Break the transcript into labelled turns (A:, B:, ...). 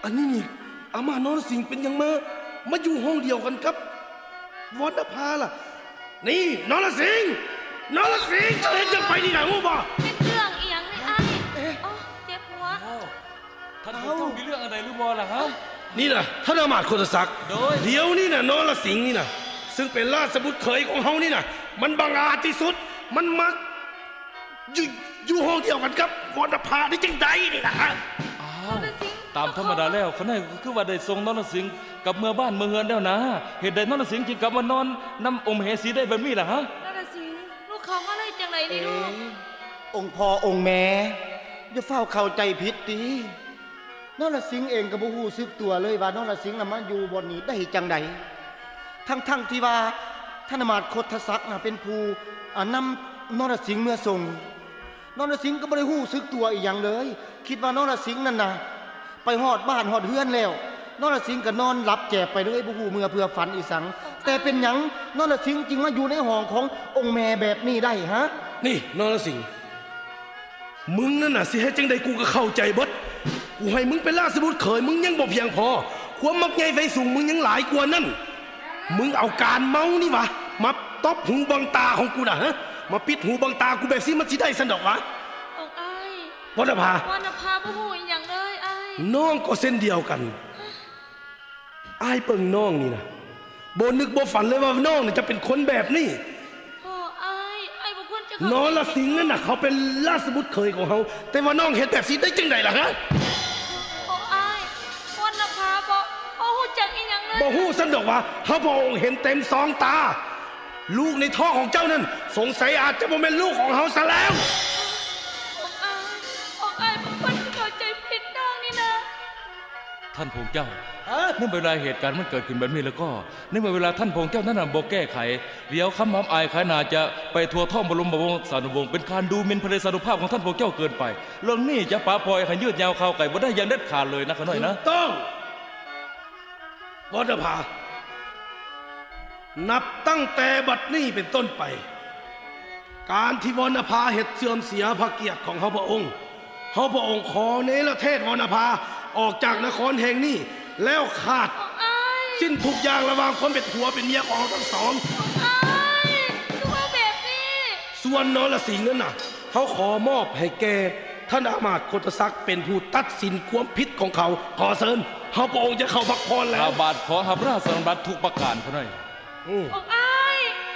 A: อันนี้นี่อามานรสิงห์เป็นยังมาอยู่ห้องเดียวกันครับวรรณภาล่ะนี่นรสิงห์จะเห็นยังไปที่ไหนงูบ่
B: เป็นเรื่องเอียงนี่ไอ้โอ้เจ็บหัว
C: ท่านต้องมีเรื่องอะไรหรือบ่ล่ะฮะ
A: นี่นะท่านอามาตย์โคตศักดิ์เดี๋ยวนี่นะนรสิงห์นี่นะซึ่งเป็นราชบุตรเขยของเฮานี่นะมันบังอาจที่สุดมันมาอยู่ห้องเดียวกันครับวรรณภาได้จังใดนี่นะ
C: ตามธรรมดาแล้วเขาเนี่ยคือว่าได้ทรงนรสิงห์กับเมื่อบ้านเมืองเงินแล้วนะเหตุใดนรสิงห์จึงกลับมานอนน้ำอมเหสีได้แบบนี้ล่ะฮะ
B: นรสิงห์ลูกเขามาเลยจังไรนี่ลูก
D: องค์พ่อองค์แม่อย่าเฝ้าเข้าใจผิดดีนรสิงห์เองก็บ่ฮู้สึกตัวเลยว่านรสิงห์น่ะมาอยู่บนนี้ได้จังใดทั้งที่ว่าท่านอามาตย์โคตศักดิ์น่ะเป็นผู้นำนรสิงห์เมื่อส่งนรสิงห์ก็บ่ได้ฮู้สึกตัวอีหยังเลยคิดว่านรสิงห์นั่นน่ะไปฮอดบ้านฮอดเฮือนแล้วนรสิงห์ก็นอนหลับแจบไปเลยบ่ฮู้เมื่อเพื่อฝันอีสังแต่เป็นหยังนรสิงห์จึงมาอยู่ในห้องขององค์แม่แบบนี้ได้ฮะ
A: นี่นรสิงห์มึงนั่นน่ะสิให้จังใดกูก็เข้าใจเบิดกูให้มึงเป็นราชบุตรเขยมึงยังบ่เพียงพอความมักใหญ่ไฟสูงมึงยังหลายกว่านั่นมึงเอาการเมานี่วะมาตบหูบังตาของกูน่ะฮะมาปิดหูบังตากูแบบสิมันสิได้สันดอกวะ
B: องไอ้
A: วรรณภา
B: บ่ฮู้อีหยังเลยไอ้
A: น้องก็เส้นเดียวกันไอ้เปิงน้องนี่นะบ่นึกบ่ฝันเลยว่าน้องนี่จะเป็นคนแบบนี้
B: พ่อไอ้บ่ควรจะ
A: นรสิงห์นั่นน่ะเขาเป็นราชบุตรเขยของเขาแต่ว่าน้องเห็นแบบสิได้จังไดล่ะฮะ
B: โอ้ไอ้วรรณภาบ่ฮู้จักอีหยังเลย
A: บ่ฮู้สันดอกว่าพระองค์เห็นเต็มสองตาลูกในท้องของเจ้านั้นสงสัยอาจจะบ่เป็นลูกของเขาซะแล้ว
B: องไอ้บ่ควรจะเข้าใจผิดน้องนี่นะ
C: ท่านพงเจ้าเมื่อเวลาเหตุการณ์มันเกิดขึ้นแบบนี้แล้วก็ในเมื่อเวลาท่านพงเจ้านั้นบ่แก้ไขเดี๋ยวคำหอมอายขายนาจะไปทัวท่องบรมวงศานุวงศ์เป็นการดูหมิ่นพระเดชานุภาพของท่านพงเจ้าเกินไปเรื่องนี้จะปาปล่อยให้ยืดยาวเข้าไก่บ่ได้ยังเด็ดขาดเลยนะขน้อยนะ
A: ต้องวรรณภานับตั้งแต่บัดนี้เป็นต้นไปการที่วรรณภาเหตุเสื่อมเสียพระเกียรติของพระองค์ขอเนรเทศวรรณภาออกจากนครแห่งนี้แล้วขาดสิ้นทุกอย่างระหว่างคนเป็นผัวเป็นเมียของทั้งสอง
B: แบบนี้
A: ส่วนนรสิงห์นั้นน่ะเขาขอมอบให้แกท่านอามาตย์โคตศักดิ์เป็นผู้ตัดสินความผิดของเขาขอเชิญพระองค์จะเข้าพักผ่อนแล้ว
C: อาบาทขอหับราชสมบัติทุกประการเขาหน่อย
B: องไอ้